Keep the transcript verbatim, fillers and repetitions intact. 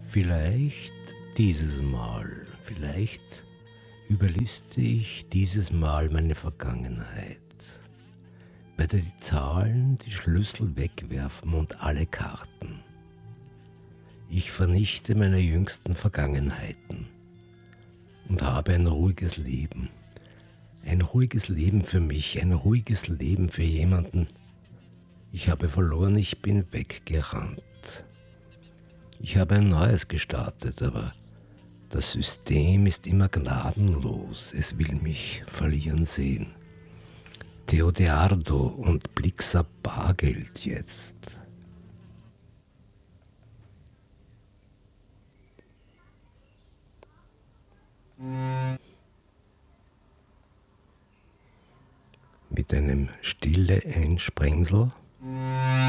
Vielleicht dieses Mal, vielleicht überliste ich dieses Mal meine Vergangenheit, werde die Zahlen, die Schlüssel wegwerfen und alle Karten. Ich vernichte meine jüngsten Vergangenheiten und habe ein ruhiges Leben. Ein ruhiges Leben für mich, ein ruhiges Leben für jemanden. Ich habe verloren, ich bin weggerannt. Ich habe ein neues gestartet, aber das System ist immer gnadenlos. Es will mich verlieren sehen. Teodeardo und Blixa Bargeld jetzt. Mit einem Stille-Einsprengsel